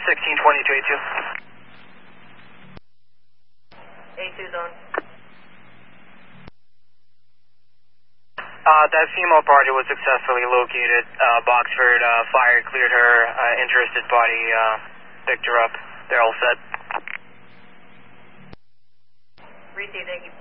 1622 A2. A2 zone. That female party was successfully located. Boxford fire cleared her. Interested body picked her up. They're all set. Received, thank you.